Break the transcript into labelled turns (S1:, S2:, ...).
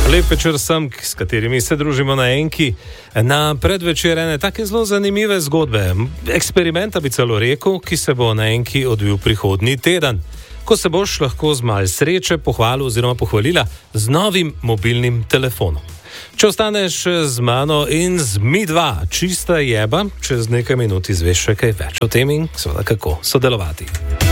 S1: Lep večer vsem, s katerimi se družimo na Enki. Na predvečer ene take zelo zanimive zgodbe. Eksperimenta bi celo rekel, ki se bo na Enki odvil prihodnji teden, ko se boš lahko z malo sreče pohvalil oziroma pohvalila z novim mobilnim telefonom. Če ostaneš z mano in z Mi2, čista jeba, čez nekaj minut izveš še kaj več o tem in seveda kako sodelovati.